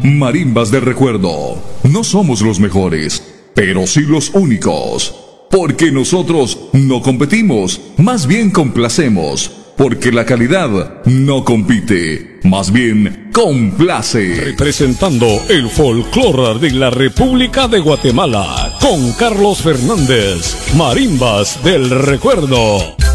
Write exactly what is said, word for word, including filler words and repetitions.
Marimbas del Recuerdo. No somos los mejores, pero sí los únicos. Porque nosotros no competimos, más bien complacemos. Porque la calidad no compite, más bien complace. Representando el folclore de la República de Guatemala, con Carlos Fernández, Marimbas del Recuerdo.